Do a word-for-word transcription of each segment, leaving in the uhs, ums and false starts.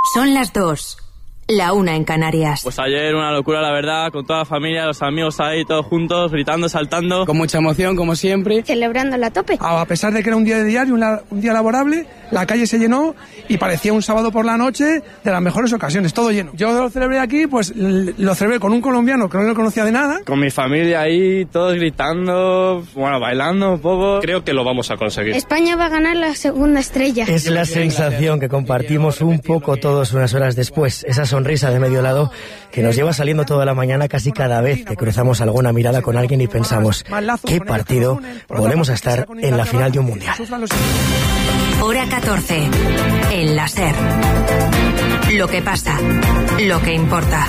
Son las dos. La una en Canarias. Pues ayer una locura, la verdad, con toda la familia, los amigos ahí, todos juntos, gritando, saltando. Con mucha emoción, como siempre. Celebrando a tope. A pesar de que era un día de diario, un día laborable, la calle se llenó y parecía un sábado por la noche de las mejores ocasiones, todo lleno. Yo lo celebré aquí, pues lo celebré con un colombiano que no lo conocía de nada. Con mi familia ahí, todos gritando, bueno, bailando un poco. Creo que lo vamos a conseguir. España va a ganar la segunda estrella. Es la sensación que compartimos un poco todos unas horas después. Esa sonrisa de medio lado que nos lleva saliendo toda la mañana casi cada vez que cruzamos alguna mirada con alguien y pensamos, ¿qué partido volvemos a estar en la final de un mundial? Hora catorce. El la SER. Lo que pasa, lo que importa.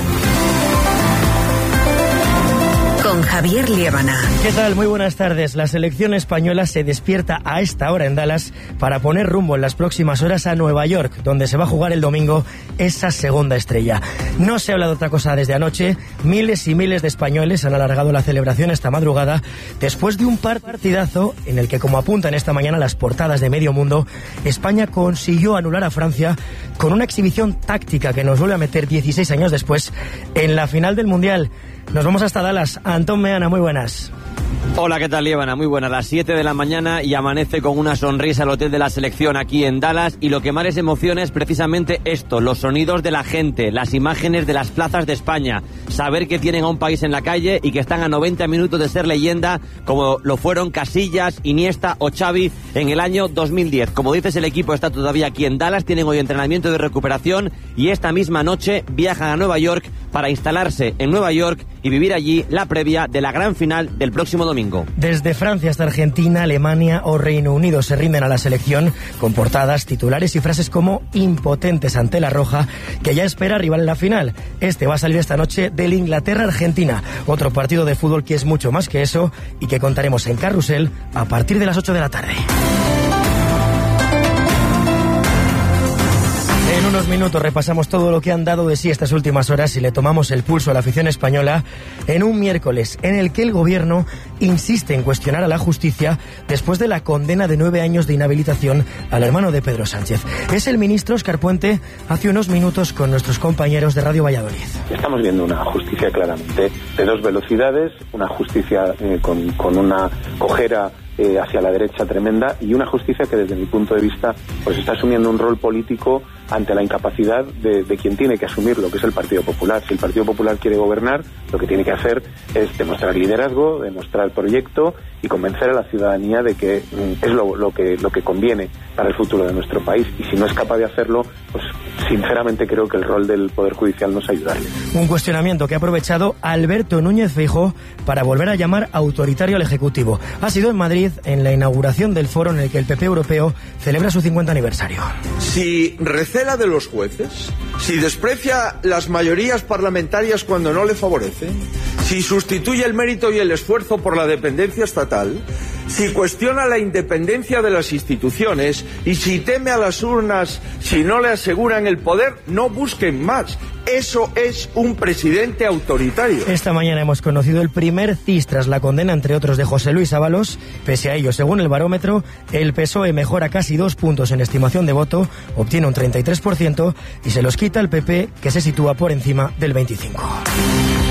Con Javier Liébana. ¿Qué tal? Muy buenas tardes. La selección española se despierta a esta hora en Dallas para poner rumbo en las próximas horas a Nueva York, donde se va a jugar el domingo esa segunda estrella. No se habla de otra cosa desde anoche. Miles y miles de españoles han alargado la celebración esta madrugada después de un partidazo en el que, como apuntan esta mañana las portadas de medio mundo, España consiguió anular a Francia con una exhibición táctica que nos vuelve a meter dieciséis años después en la final del Mundial. Nos vamos hasta Dallas. Antón Meana, muy buenas. Hola, ¿qué tal, Liébana? Muy buena. A las siete de la mañana y amanece con una sonrisa el hotel de la selección aquí en Dallas, y lo que más les emociona es precisamente esto, los sonidos de la gente, las imágenes de las plazas de España, saber que tienen a un país en la calle y que están a noventa minutos de ser leyenda, como lo fueron Casillas, Iniesta o Xavi en el año dos mil diez. Como dices, el equipo está todavía aquí en Dallas, tienen hoy entrenamiento de recuperación y esta misma noche viajan a Nueva York para instalarse en Nueva York y vivir allí la previa de la gran final del próximo domingo. Desde Francia hasta Argentina, Alemania o Reino Unido se rinden a la selección con portadas, titulares y frases como impotentes ante la roja, que ya espera rival en la final. Este va a salir esta noche del Inglaterra-Argentina, otro partido de fútbol que es mucho más que eso y que contaremos en Carrusel a partir de las ocho de la tarde. En unos minutos repasamos todo lo que han dado de sí estas últimas horas y le tomamos el pulso a la afición española en un miércoles en el que el gobierno insiste en cuestionar a la justicia después de la condena de nueve años de inhabilitación al hermano de Pedro Sánchez. Es el ministro Óscar Puente hace unos minutos con nuestros compañeros de Radio Valladolid. Estamos viendo una justicia claramente de dos velocidades, una justicia eh, con, con una cojera eh, hacia la derecha tremenda, y una justicia que desde mi punto de vista pues está asumiendo un rol político ante la incapacidad de, de quien tiene que asumirlo, que es el Partido Popular. Si el Partido Popular quiere gobernar, lo que tiene que hacer es demostrar liderazgo, demostrar proyecto y convencer a la ciudadanía de que mm, es lo, lo que lo que conviene para el futuro de nuestro país. Y si no es capaz de hacerlo, pues sinceramente creo que el rol del Poder Judicial no es ayudarle. Un cuestionamiento que ha aprovechado Alberto Núñez Feijóo para volver a llamar autoritario al Ejecutivo. Ha sido en Madrid, en la inauguración del foro en el que el P P europeo celebra su cincuenta aniversario. Si recela de los jueces, si desprecia las mayorías parlamentarias cuando no le favorecen, si sustituye el mérito y el esfuerzo por la dependencia estatal, si cuestiona la independencia de las instituciones y si teme a las urnas si no le aseguran el poder, no busquen más. Eso es un presidente autoritario. Esta mañana hemos conocido el primer C I S tras la condena, entre otros, de José Luis Ábalos. Pese a ello, según el barómetro, el P S O E mejora casi dos puntos en estimación de voto, obtiene un treinta y tres por ciento y se los quita el P P, que se sitúa por encima del veinticinco por ciento.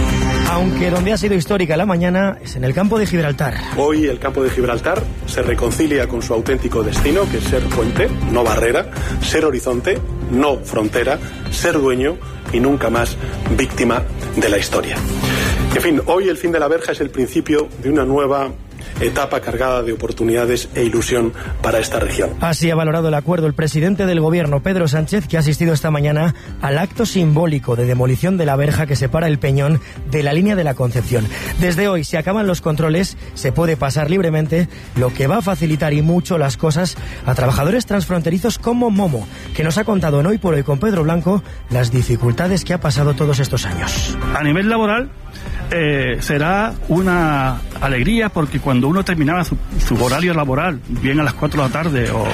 Aunque donde ha sido histórica la mañana es en el campo de Gibraltar. Hoy el campo de Gibraltar se reconcilia con su auténtico destino, que es ser puente, no barrera, ser horizonte, no frontera, ser dueño y nunca más víctima de la historia. En fin, hoy el fin de la verja es el principio de una nueva etapa cargada de oportunidades e ilusión para esta región. Así ha valorado el acuerdo el presidente del gobierno, Pedro Sánchez, que ha asistido esta mañana al acto simbólico de demolición de la verja que separa el Peñón de la línea de la Concepción. Desde hoy, si acaban los controles, se puede pasar libremente, lo que va a facilitar y mucho las cosas a trabajadores transfronterizos como Momo, que nos ha contado en Hoy por Hoy con Pedro Blanco las dificultades que ha pasado todos estos años. A nivel laboral, Eh, será una alegría, porque cuando uno terminaba su, su horario laboral, bien a las cuatro de la tarde o,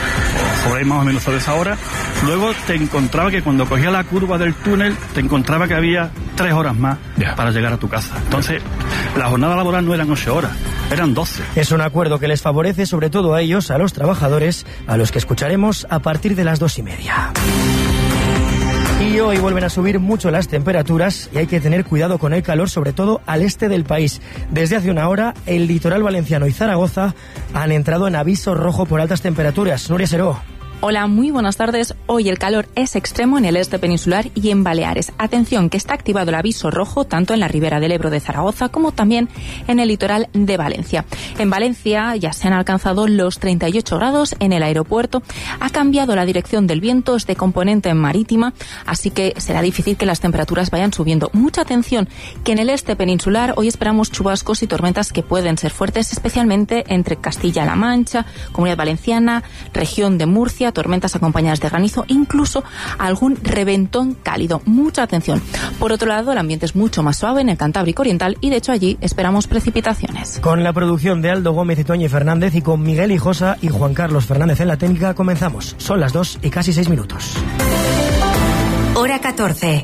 o sobre más o menos sobre esa hora, luego te encontraba que cuando cogía la curva del túnel, te encontraba que había tres horas más yeah. para llegar a tu casa. Entonces, la jornada laboral no eran ocho horas, eran doce. Es un acuerdo que les favorece sobre todo a ellos, a los trabajadores, a los que escucharemos a partir de las dos y media. Y hoy vuelven a subir mucho las temperaturas y hay que tener cuidado con el calor, sobre todo al este del país. Desde hace una hora, el litoral valenciano y Zaragoza han entrado en aviso rojo por altas temperaturas. Nuria Seró. Hola, muy buenas tardes. Hoy el calor es extremo en el este peninsular y en Baleares. Atención, que está activado el aviso rojo tanto en la ribera del Ebro de Zaragoza como también en el litoral de Valencia. En Valencia ya se han alcanzado los treinta y ocho grados en el aeropuerto. Ha cambiado la dirección del viento, es de componente marítima, así que será difícil que las temperaturas vayan subiendo. Mucha atención, que en el este peninsular hoy esperamos chubascos y tormentas que pueden ser fuertes, especialmente entre Castilla-La Mancha, Comunidad Valenciana, región de Murcia, tormentas acompañadas de granizo, incluso algún reventón cálido. Mucha atención. Por otro lado, el ambiente es mucho más suave en el Cantábrico Oriental y de hecho allí esperamos precipitaciones. Con la producción de Aldo Gómez y Toñi Fernández y con Miguel Hijosa y Juan Carlos Fernández en la técnica comenzamos. Son las dos y casi seis minutos. Hora catorce.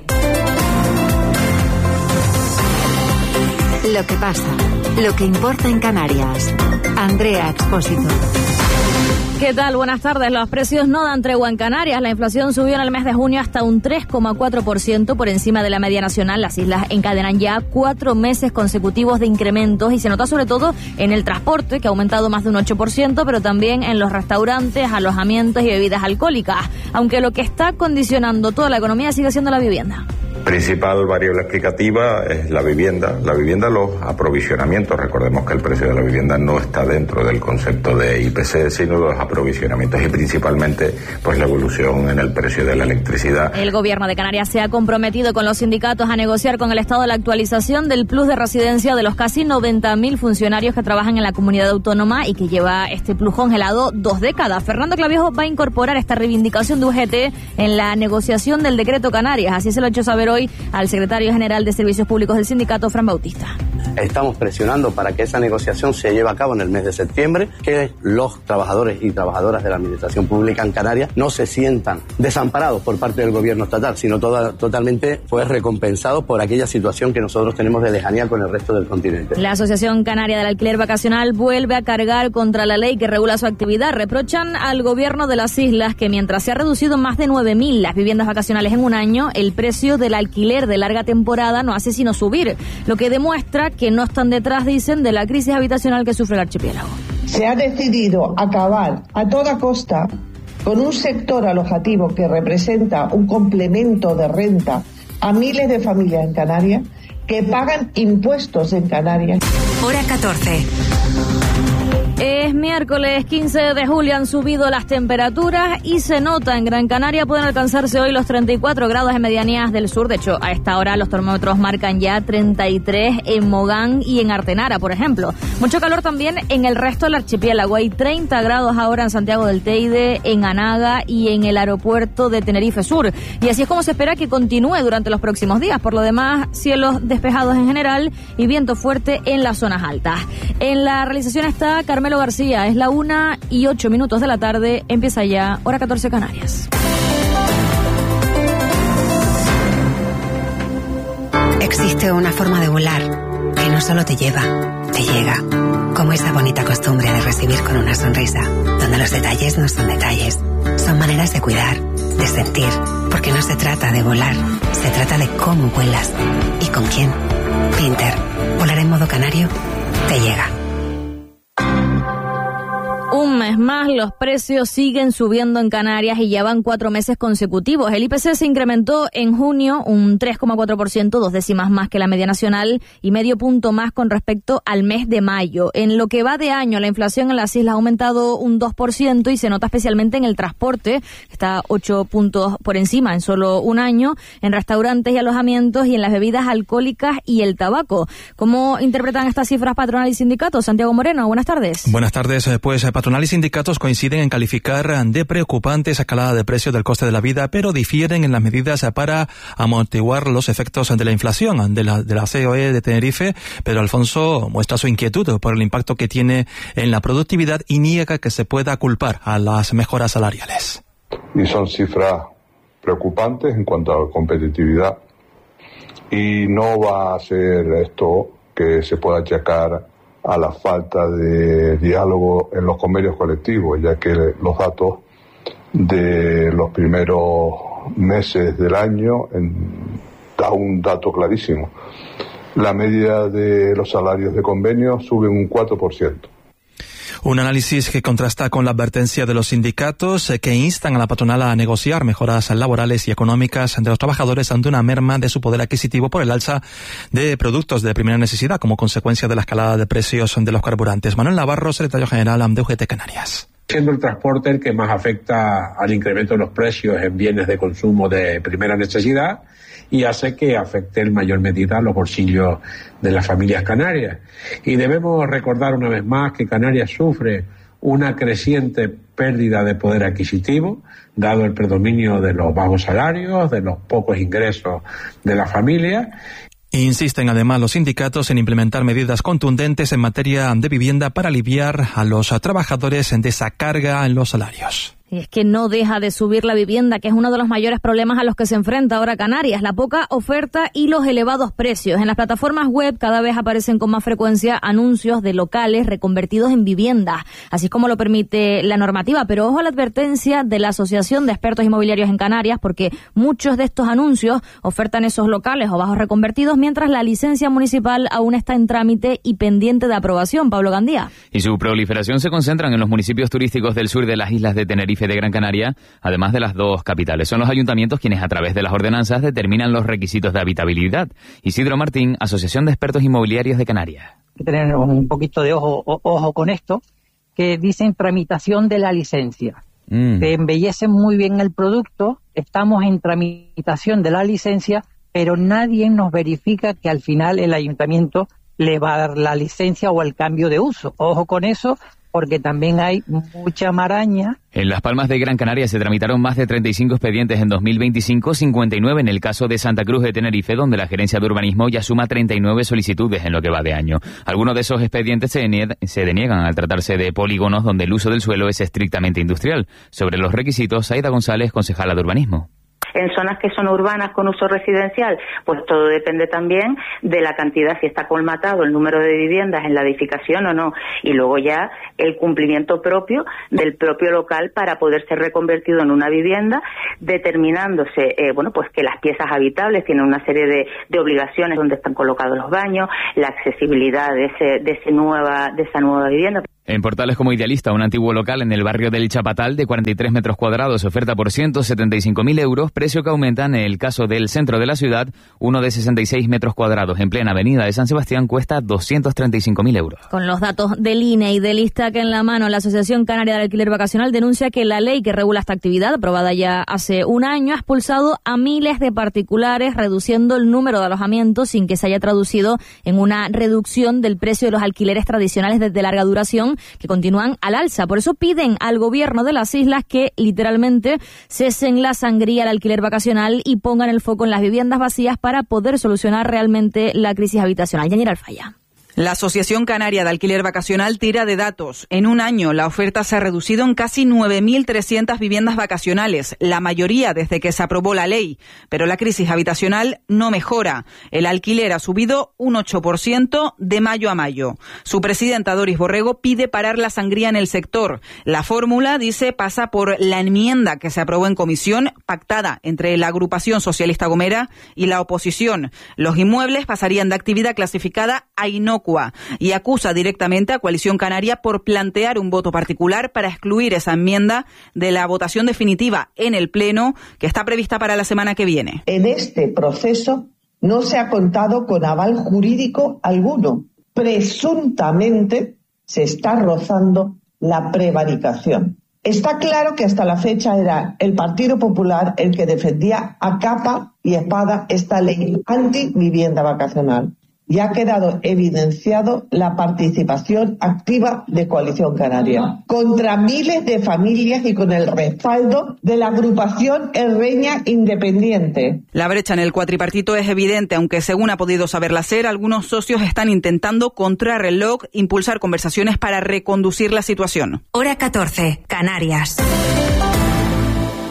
Lo que pasa, lo que importa en Canarias. Andrea Expósito. ¿Qué tal? Buenas tardes. Los precios no dan tregua en Canarias. La inflación subió en el mes de junio hasta un tres coma cuatro por ciento por encima de la media nacional. Las islas encadenan ya cuatro meses consecutivos de incrementos y se nota sobre todo en el transporte, que ha aumentado más de un ocho por ciento, pero también en los restaurantes, alojamientos y bebidas alcohólicas. Aunque lo que está condicionando toda la economía sigue siendo la vivienda. Principal variable explicativa es la vivienda. La vivienda, los aprovisionamientos. Recordemos que el precio de la vivienda no está dentro del concepto de I P C, sino los aprovisionamientos y principalmente pues la evolución en el precio de la electricidad. El gobierno de Canarias se ha comprometido con los sindicatos a negociar con el Estado la actualización del plus de residencia de los casi noventa mil funcionarios que trabajan en la comunidad autónoma y que lleva este plus congelado dos décadas. Fernando Clavijo va a incorporar esta reivindicación de U G T en la negociación del decreto Canarias. Así se lo ha hecho saber hoy al secretario general de Servicios Públicos del sindicato, Fran Bautista. Estamos presionando para que esa negociación se lleve a cabo en el mes de septiembre, que los trabajadores y trabajadoras de la Administración Pública en Canarias no se sientan desamparados por parte del gobierno estatal, sino toda, totalmente pues recompensados por aquella situación que nosotros tenemos de lejanía con el resto del continente. La Asociación Canaria del Alquiler Vacacional vuelve a cargar contra la ley que regula su actividad. Reprochan al gobierno de las islas que mientras se ha reducido más de nueve mil las viviendas vacacionales en un año, el precio del alquiler de larga temporada no hace sino subir, lo que demuestra que no están detrás, dicen, de la crisis habitacional que sufre el archipiélago. Se ha decidido acabar a toda costa con un sector alojativo que representa un complemento de renta a miles de familias en Canarias que pagan impuestos en Canarias. Hora catorce. Es miércoles quince de julio, han subido las temperaturas y se nota en Gran Canaria, pueden alcanzarse hoy los treinta y cuatro grados en medianías del sur. De hecho, a esta hora los termómetros marcan ya treinta y tres en Mogán y en Artenara, por ejemplo. Mucho calor también en el resto del archipiélago. Hay treinta grados ahora en Santiago del Teide, en Anaga y en el aeropuerto de Tenerife Sur. Y así es como se espera que continúe durante los próximos días. Por lo demás, cielos despejados en general y viento fuerte en las zonas altas. En la realización está Carmelo García. Es la una y ocho minutos de la tarde. Empieza ya Hora catorce Canarias. Existe una forma de volar que no solo te lleva, te llega. Como esa bonita costumbre de recibir con una sonrisa, donde los detalles no son detalles, son maneras de cuidar, de sentir, porque no se trata de volar, se trata de cómo vuelas y con quién. Pinter, volar en modo canario, te llega. Un mes más, los precios siguen subiendo en Canarias y ya van cuatro meses consecutivos. El I P C se incrementó en junio un tres coma cuatro por ciento, dos décimas más que la media nacional y medio punto más con respecto al mes de mayo. En lo que va de año, la inflación en las islas ha aumentado un dos por ciento y se nota especialmente en el transporte, que está ocho puntos por encima en solo un año, en restaurantes y alojamientos y en las bebidas alcohólicas y el tabaco. ¿Cómo interpretan estas cifras patronal y sindicatos? Santiago Moreno, buenas tardes. Buenas tardes, pues patronal y sindicatos coinciden en calificar de preocupante esa escalada de precios del coste de la vida, pero difieren en las medidas para amortiguar los efectos de la inflación. De la, de la C O E de Tenerife, Pedro Alfonso muestra su inquietud por el impacto que tiene en la productividad y niega que se pueda culpar a las mejoras salariales. Y son cifras preocupantes en cuanto a la competitividad y no va a ser esto que se pueda achacar a la falta de diálogo en los convenios colectivos, ya que los datos de los primeros meses del año en, da un dato clarísimo. La media de los salarios de convenio sube un cuatro por ciento. Un análisis que contrasta con la advertencia de los sindicatos que instan a la patronal a negociar mejoras laborales y económicas de los trabajadores ante una merma de su poder adquisitivo por el alza de productos de primera necesidad como consecuencia de la escalada de precios de los carburantes. Manuel Navarro, secretario general de U G T Canarias. Siendo el transporte el que más afecta al incremento de los precios en bienes de consumo de primera necesidad y hace que afecte en mayor medida los bolsillos de las familias canarias. Y debemos recordar una vez más que Canarias sufre una creciente pérdida de poder adquisitivo, dado el predominio de los bajos salarios, de los pocos ingresos de la familia. Insisten además los sindicatos en implementar medidas contundentes en materia de vivienda para aliviar a los trabajadores de esa carga en los salarios. Y es que no deja de subir la vivienda, que es uno de los mayores problemas a los que se enfrenta ahora Canarias, la poca oferta y los elevados precios. En las plataformas web cada vez aparecen con más frecuencia anuncios de locales reconvertidos en viviendas, así como lo permite la normativa. Pero ojo a la advertencia de la Asociación de Expertos Inmobiliarios en Canarias, porque muchos de estos anuncios ofertan esos locales o bajos reconvertidos, mientras la licencia municipal aún está en trámite y pendiente de aprobación. Pablo Gandía. Y su proliferación se concentran en los municipios turísticos del sur de las islas de Tenerife de Gran Canaria, además de las dos capitales. Son los ayuntamientos quienes a través de las ordenanzas determinan los requisitos de habitabilidad. Isidro Martín, Asociación de Expertos Inmobiliarios de Canarias. Hay que tener un poquito de ojo, ojo con esto, que dicen tramitación de la licencia. Mm. Que embellecen muy bien el producto, estamos en tramitación de la licencia, pero nadie nos verifica que al final el ayuntamiento le va a dar la licencia o el cambio de uso. Ojo con eso, porque también hay mucha maraña. En Las Palmas de Gran Canaria se tramitaron más de treinta y cinco expedientes en dos mil veinticinco, cincuenta y nueve en el caso de Santa Cruz de Tenerife, donde la Gerencia de Urbanismo ya suma treinta y nueve solicitudes en lo que va de año. Algunos de esos expedientes se, denie- se deniegan al tratarse de polígonos donde el uso del suelo es estrictamente industrial. Sobre los requisitos, Aida González, concejala de Urbanismo. En zonas que son urbanas con uso residencial, pues todo depende también de la cantidad, si está colmatado el número de viviendas en la edificación o no, y luego ya el cumplimiento propio del propio local para poder ser reconvertido en una vivienda, determinándose, eh, bueno, pues que las piezas habitables tienen una serie de, de obligaciones donde están colocados los baños, la accesibilidad de ese, de ese nueva, de esa nueva vivienda. En portales como Idealista, un antiguo local en el barrio del Chapatal de cuarenta y tres metros cuadrados, oferta por ciento setenta y cinco mil euros, precio que aumenta en el caso del centro de la ciudad. Uno de sesenta y seis metros cuadrados en plena avenida de San Sebastián cuesta doscientos treinta y cinco mil euros. Con los datos del I N E y del ISTAC en la mano, la Asociación Canaria de Alquiler Vacacional denuncia que la ley que regula esta actividad, aprobada ya hace un año, ha expulsado a miles de particulares, reduciendo el número de alojamientos sin que se haya traducido en una reducción del precio de los alquileres tradicionales de larga duración, que continúan al alza. Por eso piden al gobierno de las islas que literalmente cesen la sangría al alquiler vacacional y pongan el foco en las viviendas vacías para poder solucionar realmente la crisis habitacional. Yanira Alfaya. La Asociación Canaria de Alquiler Vacacional tira de datos. En un año, la oferta se ha reducido en casi nueve mil trescientas viviendas vacacionales, la mayoría desde que se aprobó la ley. Pero la crisis habitacional no mejora. El alquiler ha subido un ocho por ciento de mayo a mayo. Su presidenta, Doris Borrego, pide parar la sangría en el sector. La fórmula, dice, pasa por la enmienda que se aprobó en comisión, pactada entre la agrupación socialista Gomera y la oposición. Los inmuebles pasarían de actividad clasificada a inocua, y acusa directamente a Coalición Canaria por plantear un voto particular para excluir esa enmienda de la votación definitiva en el Pleno, que está prevista para la semana que viene. En este proceso no se ha contado con aval jurídico alguno. Presuntamente se está rozando la prevaricación. Está claro que hasta la fecha era el Partido Popular el que defendía a capa y espada esta ley anti-vivienda vacacional. Y ha quedado evidenciado la participación activa de Coalición Canaria contra miles de familias y con el respaldo de la agrupación Herreña Independiente. La brecha en el cuatripartito es evidente, aunque según ha podido saberla hacer, algunos socios están intentando contrarreloj impulsar conversaciones para reconducir la situación. Hora catorce, Canarias.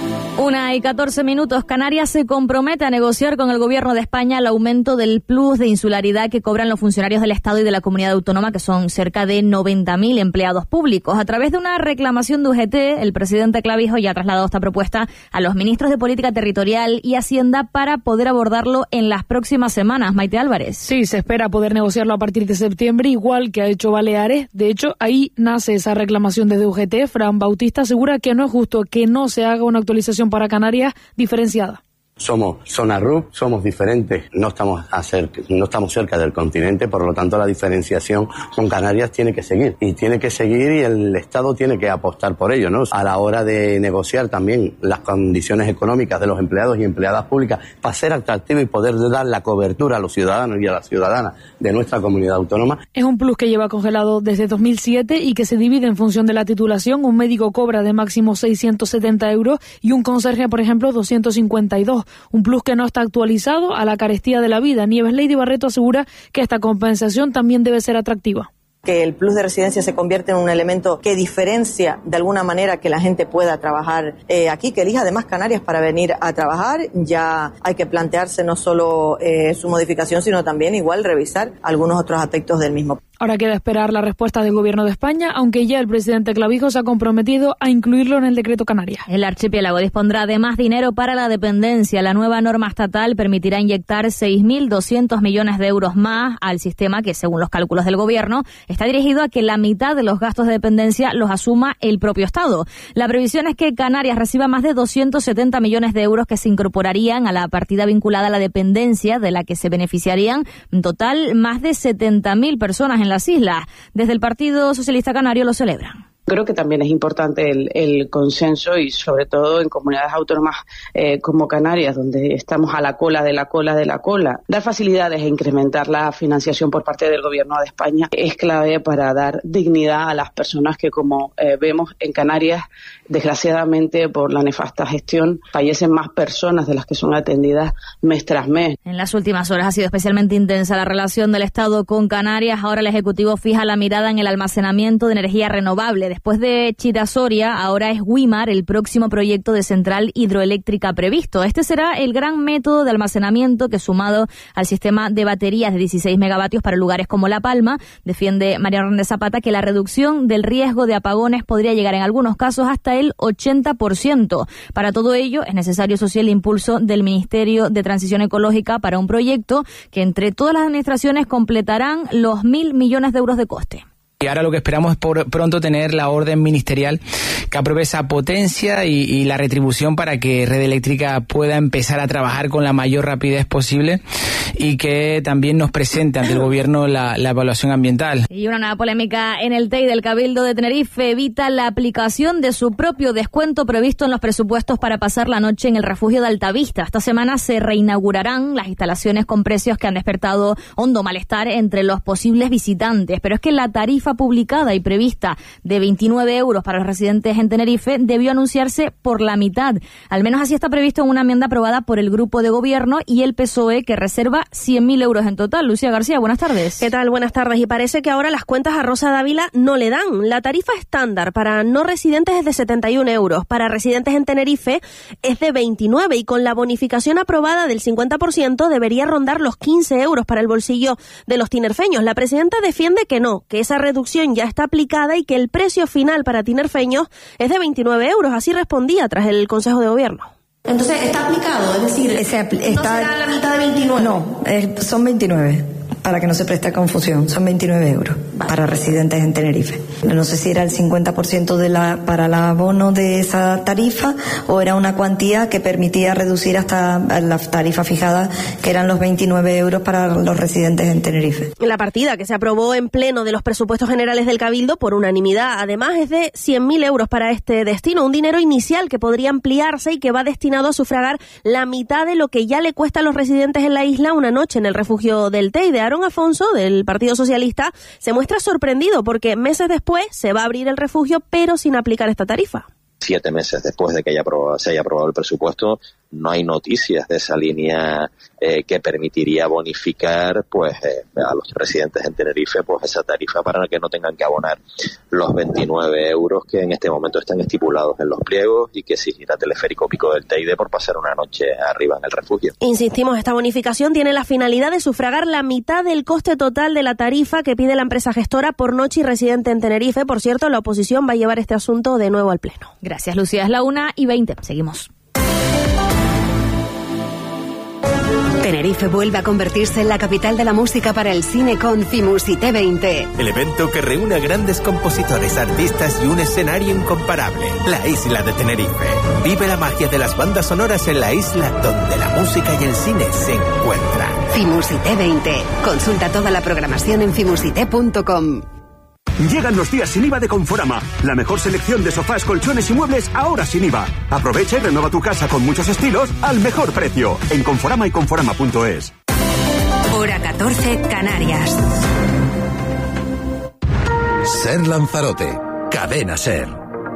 Una y catorce minutos. Canarias se compromete a negociar con el gobierno de España el aumento del plus de insularidad que cobran los funcionarios del Estado y de la comunidad autónoma, que son cerca de noventa mil empleados públicos. A través de una reclamación de U G T, el presidente Clavijo ya ha trasladado esta propuesta a los ministros de Política Territorial y Hacienda para poder abordarlo en las próximas semanas. Maite Álvarez. Sí, se espera poder negociarlo a partir de septiembre, igual que ha hecho Baleares. De hecho, ahí nace esa reclamación desde U G T. Fran Bautista asegura que no es justo que no se haga una actualización para Canarias diferenciada. Somos zona R U P, somos diferentes, no estamos, a cerca, no estamos cerca del continente, por lo tanto la diferenciación con Canarias tiene que seguir. Y tiene que seguir y el Estado tiene que apostar por ello, ¿no? A la hora de negociar también las condiciones económicas de los empleados y empleadas públicas para ser atractivo y poder dar la cobertura a los ciudadanos y a las ciudadanas de nuestra comunidad autónoma. Es un plus que lleva congelado desde dos mil siete y que se divide en función de la titulación. Un médico cobra de máximo seiscientos setenta euros y un conserje, por ejemplo, doscientos cincuenta y dos. Un plus que no está actualizado a la carestía de la vida. Nieves Lady Barreto asegura que esta compensación también debe ser atractiva. Que el plus de residencia se convierte en un elemento que diferencia de alguna manera que la gente pueda trabajar eh, aquí, que elija además Canarias para venir a trabajar. Ya hay que plantearse no solo eh, su modificación, sino también igual revisar algunos otros aspectos del mismo. Ahora queda esperar la respuesta del gobierno de España, aunque ya el presidente Clavijo se ha comprometido a incluirlo en el decreto Canarias. El archipiélago dispondrá de más dinero para la dependencia. La nueva norma estatal permitirá inyectar seis mil doscientos millones de euros más al sistema que, según los cálculos del gobierno, está dirigido a que la mitad de los gastos de dependencia los asuma el propio Estado. La previsión es que Canarias reciba más de doscientos setenta millones de euros que se incorporarían a la partida vinculada a la dependencia, de la que se beneficiarían en total más de setenta mil personas en las islas. Desde el Partido Socialista Canario lo celebran. Creo que también es importante el, el consenso y sobre todo en comunidades autónomas eh, como Canarias, donde estamos a la cola de la cola de la cola. Dar facilidades e incrementar la financiación por parte del Gobierno de España es clave para dar dignidad a las personas que, como eh, vemos en Canarias, desgraciadamente por la nefasta gestión, fallecen más personas de las que son atendidas mes tras mes. En las últimas horas ha sido especialmente intensa la relación del Estado con Canarias. Ahora el Ejecutivo fija la mirada en el almacenamiento de energía renovable. Después de Chira-Soria, ahora es Güímar el próximo proyecto de central hidroeléctrica previsto. Este será el gran método de almacenamiento que, sumado al sistema de baterías de dieciséis megavatios para lugares como La Palma, defiende María Hernández Zapata que la reducción del riesgo de apagones podría llegar en algunos casos hasta el ochenta por ciento. Para todo ello es necesario, eso sí, el impulso del Ministerio de Transición Ecológica para un proyecto que entre todas las administraciones completarán los mil millones de euros de coste. Y ahora lo que esperamos es por pronto tener la orden ministerial que apruebe esa potencia y, y la retribución para que Red Eléctrica pueda empezar a trabajar con la mayor rapidez posible y que también nos presente ante el gobierno la, la evaluación ambiental. Y una nueva polémica en el T E I del Cabildo de Tenerife evita la aplicación de su propio descuento previsto en los presupuestos para pasar la noche en el refugio de Altavista. Esta semana se reinaugurarán las instalaciones con precios que han despertado hondo malestar entre los posibles visitantes, pero es que la tarifa publicada y prevista de veintinueve euros para los residentes en Tenerife debió anunciarse por la mitad. Al menos así está previsto en una enmienda aprobada por el grupo de gobierno y el P S O E, que reserva cien mil euros en total. Lucía García, buenas tardes. ¿Qué tal? Buenas tardes. Y parece que ahora las cuentas a Rosa Dávila no le dan. La tarifa estándar para no residentes es de setenta y un euros. Para residentes en Tenerife es de veintinueve y con la bonificación aprobada del cincuenta por ciento debería rondar los quince euros para el bolsillo de los tinerfeños. La presidenta defiende que no, que esa reducción ya está aplicada y que el precio final para tinerfeños es de veintinueve euros. Así respondía tras el Consejo de Gobierno. Entonces, ¿está aplicado? Es decir, Ese apl- ¿no está, será la mitad de veintinueve? No, eh, son veintinueve, para que no se preste confusión. Son veintinueve euros vale. Para residentes en Tenerife. No sé si era el cincuenta por ciento de la, para el abono de esa tarifa o era una cuantía que permitía reducir hasta la tarifa fijada, que eran los veintinueve euros para los residentes en Tenerife. La partida que se aprobó en pleno de los presupuestos generales del Cabildo por unanimidad, además, es de cien mil euros para este destino, un dinero inicial que podría ampliarse y que va destinado a sufragar la mitad de lo que ya le cuesta a los residentes en la isla una noche en el refugio del T E I. De Aaron Afonso, del Partido Socialista, se muestra sorprendido porque meses después se va a abrir el refugio, pero sin aplicar esta tarifa. Siete meses después de que haya aprobado, se haya aprobado el presupuesto, no hay noticias de esa línea eh, que permitiría bonificar pues eh, a los residentes en Tenerife pues esa tarifa para que no tengan que abonar los veintinueve euros que en este momento están estipulados en los pliegos y que exigirá Teleférico Pico del Teide por pasar una noche arriba en el refugio. Insistimos, esta bonificación tiene la finalidad de sufragar la mitad del coste total de la tarifa que pide la empresa gestora por noche y residente en Tenerife. Por cierto, la oposición va a llevar este asunto de nuevo al Pleno. Gracias, Lucía. Es la una y veinte. Seguimos. Tenerife vuelve a convertirse en la capital de la música para el cine con Fimusité veinte. El evento que reúne a grandes compositores, artistas y un escenario incomparable. La isla de Tenerife. Vive la magia de las bandas sonoras en la isla donde la música y el cine se encuentran. Fimusité veinte. Consulta toda la programación en fimusité punto com. Llegan los días sin I V A de Conforama. La mejor selección de sofás, colchones y muebles ahora sin I V A. Aprovecha y renueva tu casa con muchos estilos al mejor precio. En Conforama y conforama punto es. Hora catorce, Canarias. Ser Lanzarote. Cadena Ser.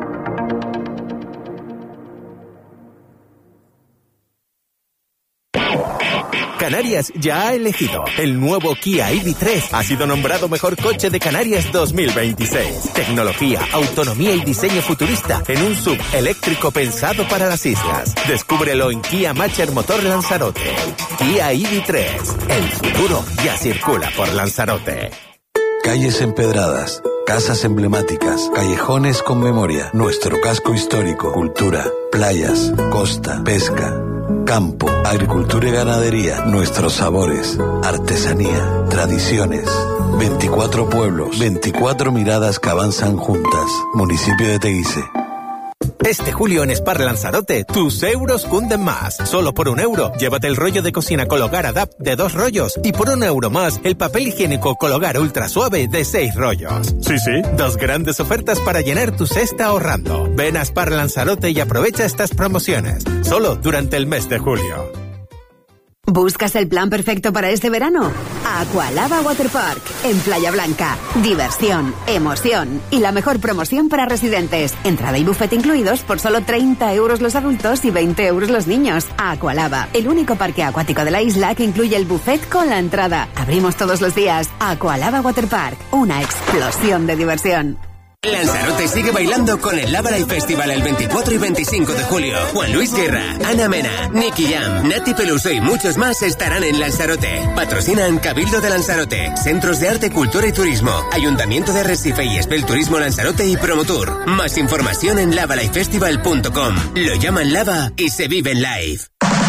Canarias ya ha elegido. El nuevo Kia E V tres ha sido nombrado mejor coche de Canarias dos mil veintiséis. Tecnología, autonomía y diseño futurista en un sub eléctrico pensado para las islas. Descúbrelo en Kia Macher Motor Lanzarote. Kia E V tres. El futuro ya circula por Lanzarote. Calles empedradas, casas emblemáticas, callejones con memoria, nuestro casco histórico, cultura, playas, costa, pesca, campo, agricultura y ganadería, nuestros sabores, artesanía, tradiciones. veinticuatro pueblos, veinticuatro miradas que avanzan juntas. Municipio de Teguise. Este julio en Spar Lanzarote, tus euros cunden más. Solo por un euro, llévate el rollo de cocina Cologar Adapt de dos rollos y por un euro más, el papel higiénico Cologar Ultra Suave de seis rollos. Sí, sí, dos grandes ofertas para llenar tu cesta ahorrando. Ven a Spar Lanzarote y aprovecha estas promociones. Solo durante el mes de julio. ¿Buscas el plan perfecto para este verano? Aqualava Waterpark, en Playa Blanca. Diversión, emoción y la mejor promoción para residentes. Entrada y buffet incluidos por solo treinta euros los adultos y veinte euros los niños. Aqualava, el único parque acuático de la isla que incluye el buffet con la entrada. Abrimos todos los días. Aqualava Waterpark, una explosión de diversión. Lanzarote sigue bailando con el Lava Live Festival el veinticuatro y veinticinco de julio. Juan Luis Guerra, Ana Mena, Nicky Jam, Nati Peluso y muchos más estarán en Lanzarote. Patrocinan Cabildo de Lanzarote, Centros de Arte, Cultura y Turismo, Ayuntamiento de Arrecife y Espel Turismo Lanzarote y Promotour. Más información en lava live festival punto com. Lo llaman Lava y se vive en live.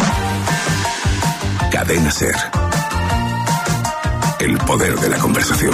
Cadena Ser. El poder de la conversación.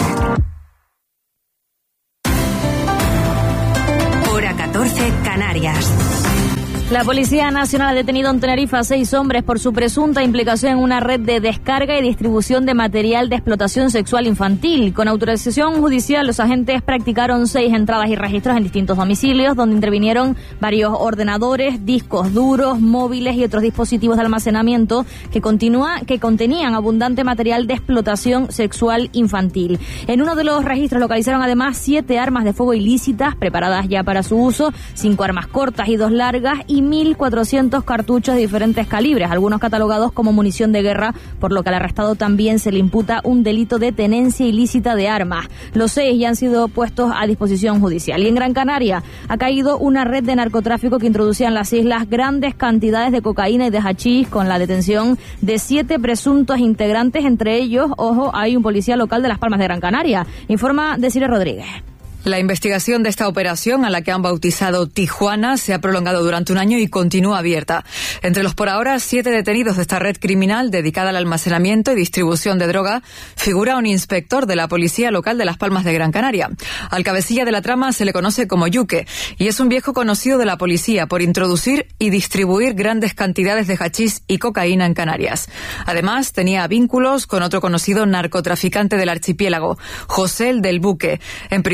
Hora catorce, Canarias. La Policía Nacional ha detenido en Tenerife a seis hombres por su presunta implicación en una red de descarga y distribución de material de explotación sexual infantil. Con autorización judicial, los agentes practicaron seis entradas y registros en distintos domicilios, donde intervinieron varios ordenadores, discos duros, móviles y otros dispositivos de almacenamiento que, continúa, que contenían abundante material de explotación sexual infantil. En uno de los registros localizaron además siete armas de fuego ilícitas preparadas ya para su uso, cinco armas cortas y dos largas y mil cuatrocientos cartuchos de diferentes calibres, algunos catalogados como munición de guerra, por lo que al arrestado también se le imputa un delito de tenencia ilícita de armas. Los seis ya han sido puestos a disposición judicial. Y en Gran Canaria ha caído una red de narcotráfico que introducía en las islas grandes cantidades de cocaína y de hachís, con la detención de siete presuntos integrantes, entre ellos, ojo, hay un policía local de Las Palmas de Gran Canaria. Informa Desiree Rodríguez. La investigación de esta operación, a la que han bautizado Tijuana, se ha prolongado durante un año y continúa abierta. Entre los por ahora siete detenidos de esta red criminal dedicada al almacenamiento y distribución de droga, figura un inspector de la Policía Local de Las Palmas de Gran Canaria. Al cabecilla de la trama se le conoce como Yuque y es un viejo conocido de la policía por introducir y distribuir grandes cantidades de hachís y cocaína en Canarias. Además, tenía vínculos con otro conocido narcotraficante del archipiélago, José el del Buque, en prisión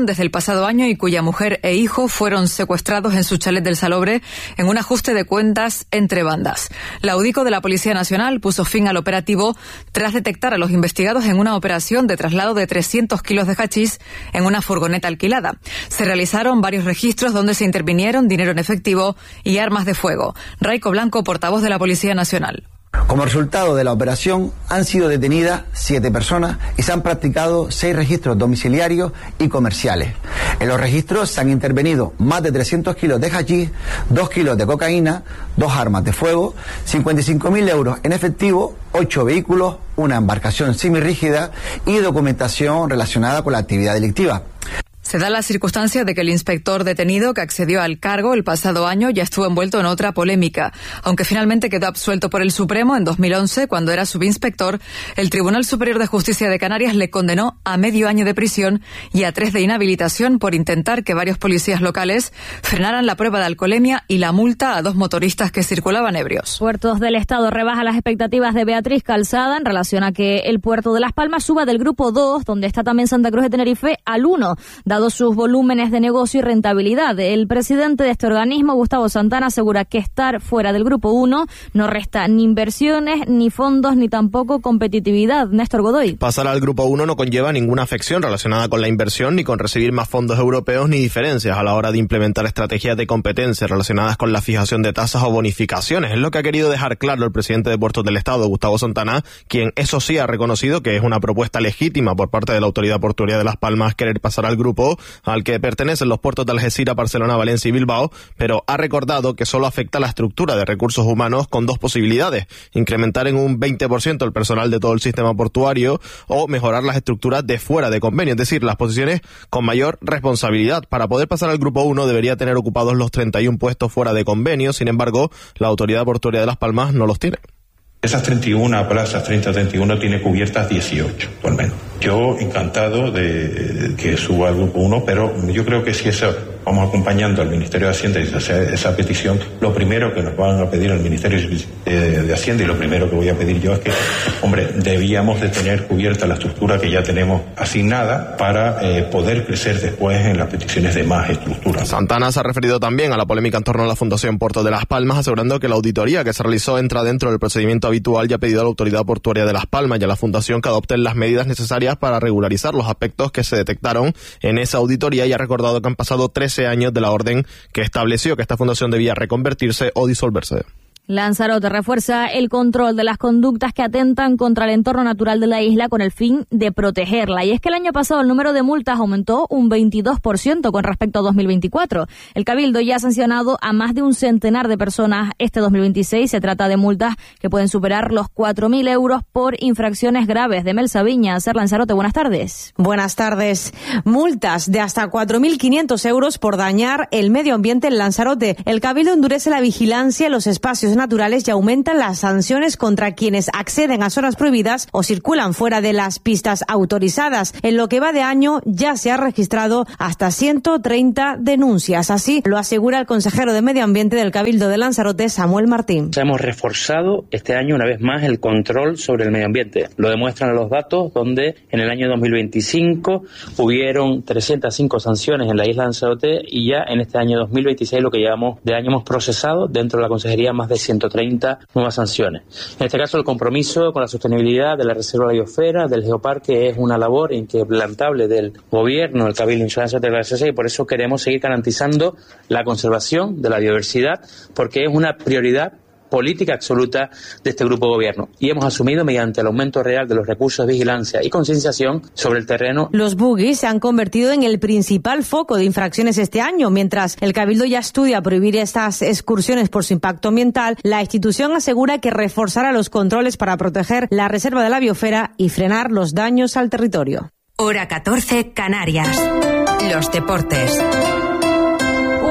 desde el pasado año y cuya mujer e hijo fueron secuestrados en su chalet del Salobre en un ajuste de cuentas entre bandas. La UDICO de la Policía Nacional puso fin al operativo tras detectar a los investigados en una operación de traslado de trescientos kilos de hachís en una furgoneta alquilada. Se realizaron varios registros donde se intervinieron dinero en efectivo y armas de fuego. Raico Blanco, portavoz de la Policía Nacional. Como resultado de la operación han sido detenidas siete personas y se han practicado seis registros domiciliarios y comerciales. En los registros se han intervenido más de trescientos kilos de hachís, dos kilos de cocaína, dos armas de fuego, cincuenta y cinco mil euros en efectivo, ocho vehículos, una embarcación semirrígida y documentación relacionada con la actividad delictiva. Se da la circunstancia de que el inspector detenido que accedió al cargo el pasado año ya estuvo envuelto en otra polémica. Aunque finalmente quedó absuelto por el Supremo en dos mil once, cuando era subinspector, el Tribunal Superior de Justicia de Canarias le condenó a medio año de prisión y a tres de inhabilitación por intentar que varios policías locales frenaran la prueba de alcoholemia y la multa a dos motoristas que circulaban ebrios. Puertos del Estado rebaja las expectativas de Beatriz Calzada en relación a que el puerto de Las Palmas suba del grupo dos, donde está también Santa Cruz de Tenerife, al uno, dado sus volúmenes de negocio y rentabilidad. El presidente de este organismo, Gustavo Santana, asegura que estar fuera del grupo uno no resta ni inversiones, ni fondos, ni tampoco competitividad. Néstor Godoy. Pasar al grupo uno no conlleva ninguna afección relacionada con la inversión, ni con recibir más fondos europeos, ni diferencias a la hora de implementar estrategias de competencia relacionadas con la fijación de tasas o bonificaciones. Es lo que ha querido dejar claro el presidente de Puertos del Estado, Gustavo Santana, quien eso sí ha reconocido que es una propuesta legítima por parte de la Autoridad Portuaria de Las Palmas querer pasar al grupo al que pertenecen los puertos de Algeciras, Barcelona, Valencia y Bilbao, pero ha recordado que solo afecta a la estructura de recursos humanos con dos posibilidades: incrementar en un veinte por ciento el personal de todo el sistema portuario o mejorar las estructuras de fuera de convenio, es decir, las posiciones con mayor responsabilidad. Para poder pasar al grupo uno debería tener ocupados los treinta y uno puestos fuera de convenio, sin embargo, la Autoridad Portuaria de Las Palmas no los tiene. Esas treinta y una plazas, treinta a treinta y uno, tiene cubiertas dieciocho, por menos. Yo encantado de que suba al grupo uno, pero yo creo que si eso vamos acompañando al Ministerio de Hacienda y esa, esa petición, lo primero que nos van a pedir al Ministerio de, de Hacienda y lo primero que voy a pedir yo es que, hombre, debíamos de tener cubierta la estructura que ya tenemos asignada para eh, poder crecer después en las peticiones de más estructuras. Santana se ha referido también a la polémica en torno a la Fundación Puerto de Las Palmas, asegurando que la auditoría que se realizó entra dentro del procedimiento habitual y ha pedido a la Autoridad Portuaria de Las Palmas y a la Fundación que adopten las medidas necesarias para regularizar los aspectos que se detectaron en esa auditoría, y ha recordado que han pasado trece años de la orden que estableció que esta fundación debía reconvertirse o disolverse. Lanzarote refuerza el control de las conductas que atentan contra el entorno natural de la isla con el fin de protegerla. Y es que el año pasado el número de multas aumentó un veintidós por ciento con respecto a dos mil veinticuatro. El Cabildo ya ha sancionado a más de un centenar de personas este dos mil veintiséis. Se trata de multas que pueden superar los cuatro mil euros por infracciones graves. De Mel Sabiña, Ser Lanzarote, buenas tardes. Buenas tardes. Multas de hasta cuatro mil quinientos euros por dañar el medio ambiente en Lanzarote. El Cabildo endurece la vigilancia en los espacios naturales y aumentan las sanciones contra quienes acceden a zonas prohibidas o circulan fuera de las pistas autorizadas. En lo que va de año ya se ha registrado hasta ciento treinta denuncias. Así lo asegura el consejero de Medio Ambiente del Cabildo de Lanzarote, Samuel Martín. Hemos reforzado este año una vez más el control sobre el medio ambiente. Lo demuestran los datos donde en el año dos mil veinticinco hubieron trescientas cinco sanciones en la isla de Lanzarote y ya en este año dos mil veintiséis, lo que llevamos de año, hemos procesado dentro de la consejería más de ciento treinta nuevas sanciones. En este caso, el compromiso con la sostenibilidad de la reserva de la biosfera, del geoparque, es una labor inquebrantable del gobierno, del Cabildo Insular de la S S, y por eso queremos seguir garantizando la conservación de la biodiversidad, porque es una prioridad política absoluta de este grupo de gobierno, y hemos asumido mediante el aumento real de los recursos de vigilancia y concienciación sobre el terreno. Los buggies se han convertido en el principal foco de infracciones este año. Mientras el Cabildo ya estudia prohibir estas excursiones por su impacto ambiental, la institución asegura que reforzará los controles para proteger la reserva de la biosfera y frenar los daños al territorio. Hora catorce, Canarias. Los deportes. una y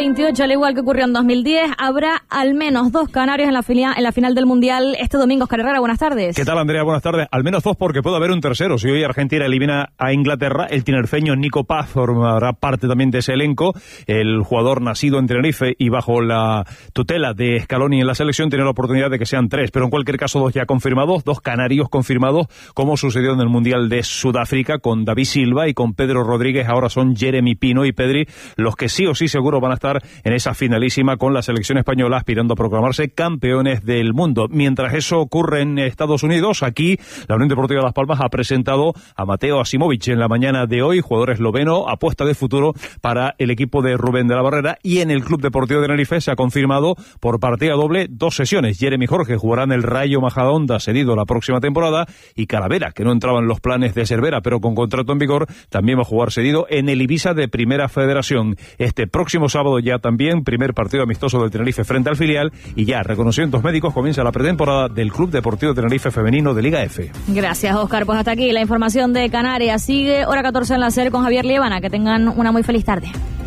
veintiocho, al igual que ocurrió en dos mil diez, habrá al menos dos canarios en la, filia, en la final del Mundial este domingo. Oscar Herrera, buenas tardes. ¿Qué tal, Andrea? Buenas tardes. Al menos dos, porque puede haber un tercero. Si hoy Argentina elimina a Inglaterra, el tinerfeño Nico Paz formará parte también de ese elenco. El jugador nacido en Tenerife y bajo la tutela de Scaloni en la selección tiene la oportunidad de que sean tres, pero en cualquier caso dos ya confirmados, dos canarios confirmados, como sucedió en el Mundial de Sudáfrica con David Silva y con Pedro Rodríguez. Ahora son Jeremy Pino y Pedri los que sí o sí seguro van a estar en esa finalísima con la selección española, aspirando a proclamarse campeones del mundo. Mientras eso ocurre en Estados Unidos, aquí la Unión Deportiva Las Palmas ha presentado a Mateo Asimovic en la mañana de hoy, jugador esloveno, apuesta de futuro para el equipo de Rubén de la Barrera, y en el Club Deportivo de Tenerife se ha confirmado por partida doble dos sesiones. Jeremy Jorge jugará en el Rayo Majadahonda, cedido la próxima temporada, y Calavera, que no entraba en los planes de Cervera, pero con contrato en vigor, también va a jugar cedido en el Ibiza de Primera Federación. Este próximo sábado ya también, primer partido amistoso del Tenerife frente al filial, y ya, reconocimientos médicos, comienza la pretemporada del Club Deportivo Tenerife Femenino de Liga F. Gracias, Oscar. Pues hasta aquí la información de Canarias. Sigue hora catorce en la SER con Javier Liebana. Que tengan una muy feliz tarde.